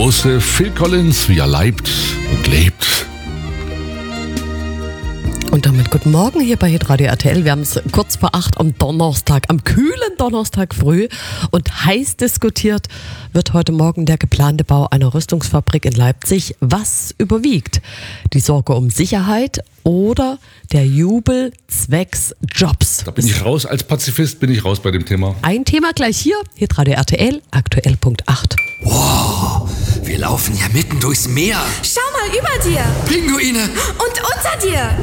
große Phil Collins, wie er leibt und lebt. Und damit guten Morgen hier bei Hitradio RTL. Wir haben es kurz vor 8 am Donnerstag, am kühlen Donnerstag früh. Und heiß diskutiert wird heute Morgen der geplante Bau einer Rüstungsfabrik in Leipzig. Was überwiegt? Die Sorge um Sicherheit oder der Jubel zwecks Jobs? Da bin ich raus, als Pazifist bin ich raus bei dem Thema. Ein Thema gleich hier, Hitradio RTL, aktuell Punkt 8. Wow, wir laufen ja mitten durchs Meer. Schau mal über dir Pinguine. und unter dir.